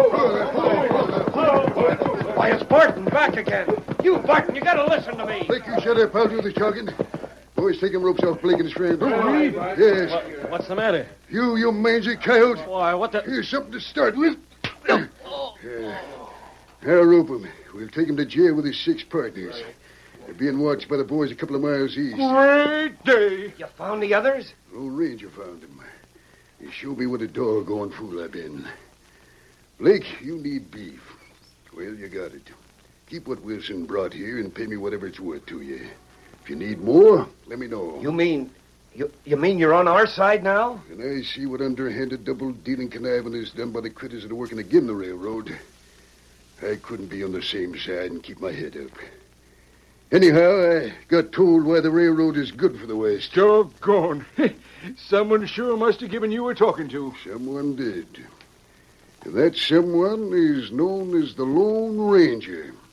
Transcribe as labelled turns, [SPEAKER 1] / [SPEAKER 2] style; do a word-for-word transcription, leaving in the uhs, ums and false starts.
[SPEAKER 1] Why, it's Barton back again. You, Barton, you gotta listen to me.
[SPEAKER 2] Blake, you shut up. I'll do the talking. Boys, take them ropes off Blake and his friend. Yes.
[SPEAKER 1] What, what's the matter?
[SPEAKER 2] You, you mangy coyote.
[SPEAKER 1] Why, what the...
[SPEAKER 2] Here's something to start with. Yeah. I'll rope him. We'll take him to jail with his six partners. They're being watched by the boys a couple of miles east.
[SPEAKER 3] Great day.
[SPEAKER 1] You found the others?
[SPEAKER 2] Old Ranger found him. He showed me what a doggone fool I've been. Blake, you need beef. Well, you got it. Keep what Wilson brought here and pay me whatever it's worth to you. If you need more, let me know.
[SPEAKER 1] You mean... You, you mean you're on our side now?
[SPEAKER 2] And I see what underhanded double-dealing conniving is done by the critters that are working again the railroad. I couldn't be on the same side and keep my head up. Anyhow, I got told why the railroad is good for the West.
[SPEAKER 3] Doggone. Someone sure must have given you a talking to.
[SPEAKER 2] Someone did. And that someone is known as the Lone Ranger.